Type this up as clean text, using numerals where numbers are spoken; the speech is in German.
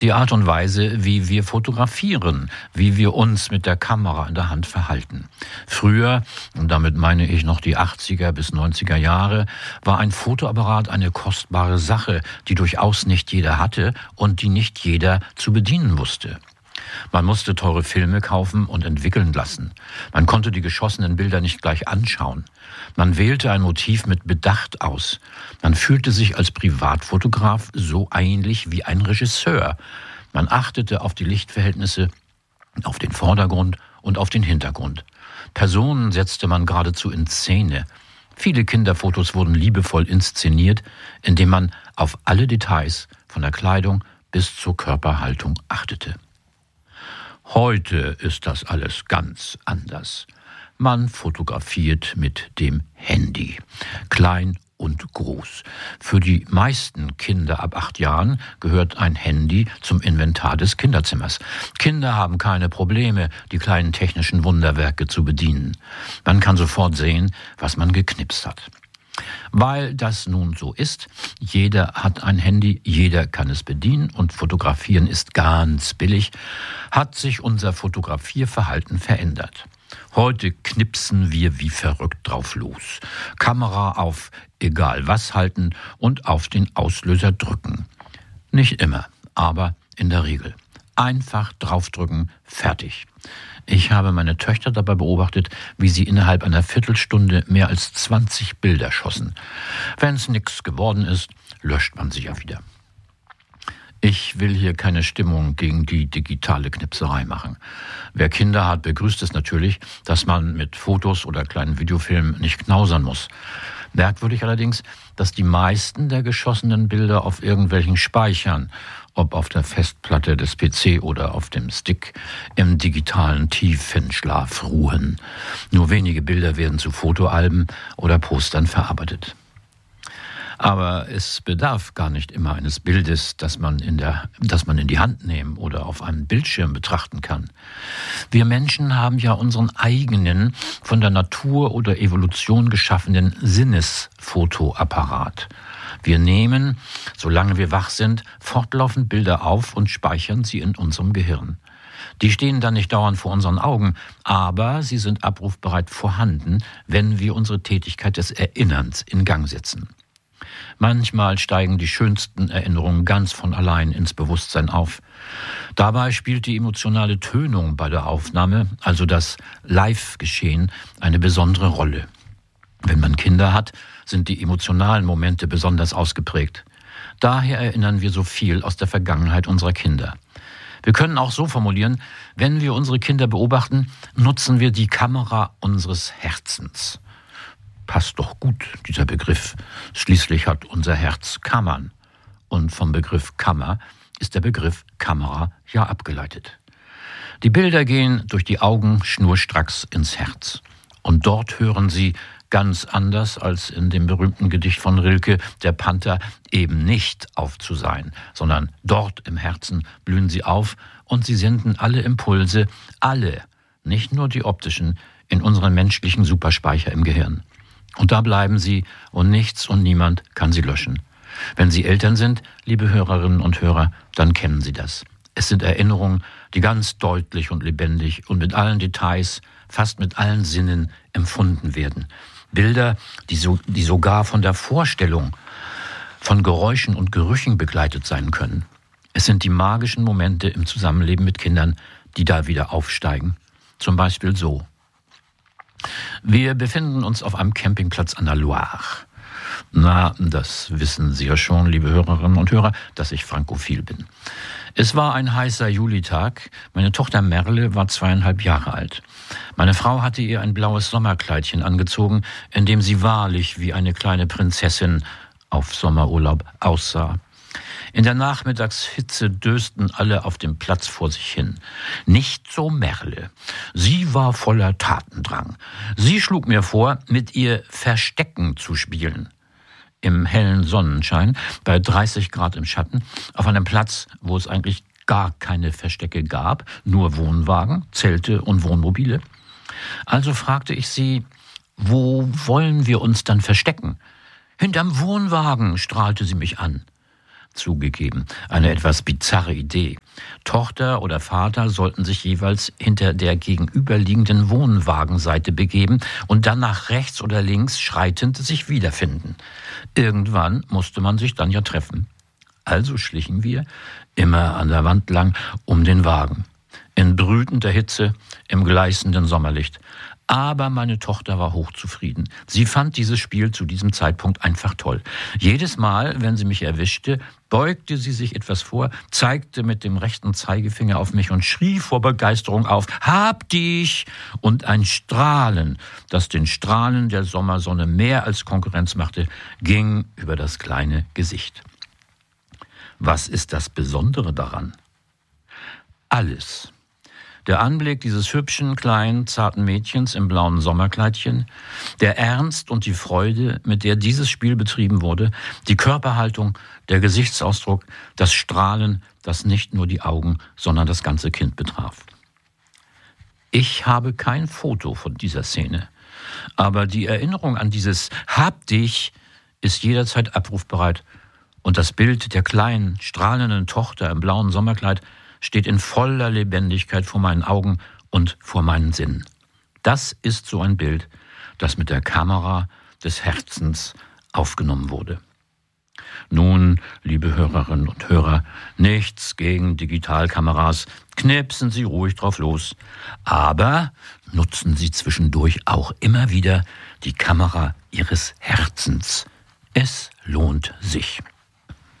Die Art und Weise, wie wir fotografieren, wie wir uns mit der Kamera in der Hand verhalten. Früher, und damit meine ich noch die 80er bis 90er Jahre, war ein Fotoapparat eine kostbare Sache, die durchaus nicht jeder hatte und die nicht jeder zu bedienen wusste. Man musste teure Filme kaufen und entwickeln lassen. Man konnte die geschossenen Bilder nicht gleich anschauen. Man wählte ein Motiv mit Bedacht aus. Man fühlte sich als Privatfotograf so ähnlich wie ein Regisseur. Man achtete auf die Lichtverhältnisse, auf den Vordergrund und auf den Hintergrund. Personen setzte man geradezu in Szene. Viele Kinderfotos wurden liebevoll inszeniert, indem man auf alle Details, von der Kleidung bis zur Körperhaltung, achtete. Heute ist das alles ganz anders. Man fotografiert mit dem Handy, klein und groß. Für die meisten Kinder ab 8 Jahren gehört ein Handy zum Inventar des Kinderzimmers. Kinder haben keine Probleme, die kleinen technischen Wunderwerke zu bedienen. Man kann sofort sehen, was man geknipst hat. Weil das nun so ist, jeder hat ein Handy, jeder kann es bedienen und fotografieren ist ganz billig, hat sich unser Fotografierverhalten verändert. Heute knipsen wir wie verrückt drauf los. Kamera auf egal was halten und auf den Auslöser drücken. Nicht immer, aber in der Regel. Einfach draufdrücken, fertig. Ich habe meine Töchter dabei beobachtet, wie sie innerhalb einer Viertelstunde mehr als 20 Bilder schossen. Wenn es nichts geworden ist, löscht man sie ja wieder. Ich will hier keine Stimmung gegen die digitale Knipserei machen. Wer Kinder hat, begrüßt es natürlich, dass man mit Fotos oder kleinen Videofilmen nicht knausern muss. Merkwürdig allerdings, dass die meisten der geschossenen Bilder auf irgendwelchen Speichern, ob auf der Festplatte des PC oder auf dem Stick, im digitalen Tiefenschlaf ruhen. Nur wenige Bilder werden zu Fotoalben oder Postern verarbeitet. Aber es bedarf gar nicht immer eines Bildes, das man in die Hand nehmen oder auf einem Bildschirm betrachten kann. Wir Menschen haben ja unseren eigenen, von der Natur oder Evolution geschaffenen Sinnesfotoapparat. Wir nehmen, solange wir wach sind, fortlaufend Bilder auf und speichern sie in unserem Gehirn. Die stehen dann nicht dauernd vor unseren Augen, aber sie sind abrufbereit vorhanden, wenn wir unsere Tätigkeit des Erinnerns in Gang setzen. Manchmal steigen die schönsten Erinnerungen ganz von allein ins Bewusstsein auf. Dabei spielt die emotionale Tönung bei der Aufnahme, also das Live-Geschehen, eine besondere Rolle. Wenn man Kinder hat, sind die emotionalen Momente besonders ausgeprägt. Daher erinnern wir so viel aus der Vergangenheit unserer Kinder. Wir können auch so formulieren, wenn wir unsere Kinder beobachten, nutzen wir die Kamera unseres Herzens. Passt doch gut, dieser Begriff. Schließlich hat unser Herz Kammern. Und vom Begriff Kammer ist der Begriff Kamera ja abgeleitet. Die Bilder gehen durch die Augen schnurstracks ins Herz. Und dort hören sie, ganz anders als in dem berühmten Gedicht von Rilke, der Panther, eben nicht auf zu sein, sondern dort im Herzen blühen sie auf und sie senden alle Impulse, alle, nicht nur die optischen, in unseren menschlichen Superspeicher im Gehirn. Und da bleiben sie und nichts und niemand kann sie löschen. Wenn Sie Eltern sind, liebe Hörerinnen und Hörer, dann kennen Sie das. Es sind Erinnerungen, die ganz deutlich und lebendig und mit allen Details, fast mit allen Sinnen empfunden werden. Bilder, die sogar von der Vorstellung von Geräuschen und Gerüchen begleitet sein können. Es sind die magischen Momente im Zusammenleben mit Kindern, die da wieder aufsteigen. Zum Beispiel so. Wir befinden uns auf einem Campingplatz an der Loire. Na, das wissen Sie ja schon, liebe Hörerinnen und Hörer, dass ich frankophil bin. Es war ein heißer Julitag. Meine Tochter Merle war 2,5 Jahre alt. Meine Frau hatte ihr ein blaues Sommerkleidchen angezogen, in dem sie wahrlich wie eine kleine Prinzessin auf Sommerurlaub aussah. In der Nachmittagshitze dösten alle auf dem Platz vor sich hin. Nicht so Merle. Sie war voller Tatendrang. Sie schlug mir vor, mit ihr Verstecken zu spielen. Im hellen Sonnenschein, bei 30 Grad im Schatten, auf einem Platz, wo es eigentlich gar keine Verstecke gab, nur Wohnwagen, Zelte und Wohnmobile. Also fragte ich sie, wo wollen wir uns dann verstecken? Hinterm Wohnwagen, strahlte sie mich an. zugegeben, eine etwas bizarre Idee. Tochter oder Vater sollten sich jeweils hinter der gegenüberliegenden Wohnwagenseite begeben und dann nach rechts oder links schreitend sich wiederfinden. Irgendwann musste man sich dann ja treffen. Also schlichen wir, immer an der Wand lang, um den Wagen. In brütender Hitze, im gleißenden Sommerlicht. Aber meine Tochter war hochzufrieden. Sie fand dieses Spiel zu diesem Zeitpunkt einfach toll. Jedes Mal, wenn sie mich erwischte, beugte sie sich etwas vor, zeigte mit dem rechten Zeigefinger auf mich und schrie vor Begeisterung auf: Hab dich! Und ein Strahlen, das den Strahlen der Sommersonne mehr als Konkurrenz machte, ging über das kleine Gesicht. Was ist das Besondere daran? Alles. Der Anblick dieses hübschen, kleinen, zarten Mädchens im blauen Sommerkleidchen, der Ernst und die Freude, mit der dieses Spiel betrieben wurde, die Körperhaltung, der Gesichtsausdruck, das Strahlen, das nicht nur die Augen, sondern das ganze Kind betraf. Ich habe kein Foto von dieser Szene, aber die Erinnerung an dieses Hab dich ist jederzeit abrufbereit und das Bild der kleinen, strahlenden Tochter im blauen Sommerkleid steht in voller Lebendigkeit vor meinen Augen und vor meinen Sinnen. Das ist so ein Bild, das mit der Kamera des Herzens aufgenommen wurde. Nun, liebe Hörerinnen und Hörer, nichts gegen Digitalkameras, knipsen Sie ruhig drauf los, aber nutzen Sie zwischendurch auch immer wieder die Kamera Ihres Herzens. Es lohnt sich.